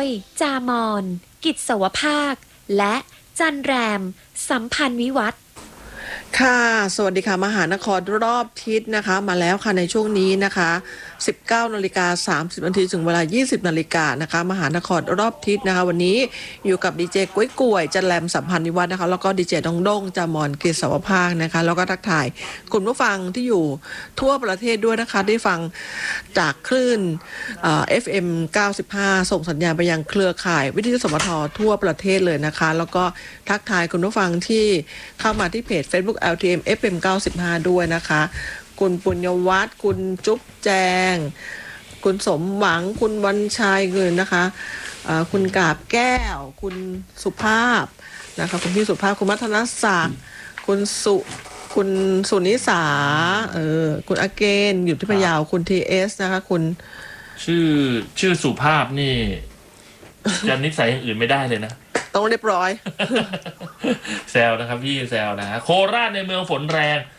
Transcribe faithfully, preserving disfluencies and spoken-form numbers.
ยจามอนกิจสวภาคและจันแรมสัมพันธ์วิวัฒน์ค่ะสวัสดีค่ะมหานครรอบทิศนะคะมาแล้วค่ะในช่วงนี้นะคะสิบเก้านาฬิกาสามสิบนาทีถึงเวลายี่สิบนาฬิกานะคะมหานครรอบทิศนะคะวันนี้อยู่กับดีเจกุ้ยกล้วยจันแรมสัมพันธ์นิวัฒน์นะคะแล้วก็ดีเจดงดงจามอนกฤษสวภาคนะคะแล้วก็ทักทายคุณผู้ฟังที่อยู่ทั่วประเทศด้วยนะคะได้ฟังจากคลื่นเอ่อ เอฟ เอ็ม เก้าสิบห้าส่งสัญญาณไปยังเครือข่ายวิทยุสมททั่วประเทศเลยนะคะแล้วก็ทักทายคุณผู้ฟังที่เข้ามาที่เพจ Facebook แอล ที เอ็ม เอฟ เอ็ม เก้าสิบห้าด้วยนะคะคุณปุญญวัฒน์คุณจุ๊บแจงคุณสมหวังคุณวันชัยเงินนะคะคุณกาบแก้วคุณสุภาพนะคะคุณพี่สุภาพคุณมัทนศักดิ์คุณสุคุณสุนิสาเออคุณอาเกนอยู่ที่พะเยาคุณทีเอสนะคะคุณชื่อชื่อสุภาพนี่จะนิสัยอย่างอื่นไม่ได้เลยนะต้องเรียบร้อยแซวนะครับพี่แซวนะฮะโคราชในเมืองฝนแรง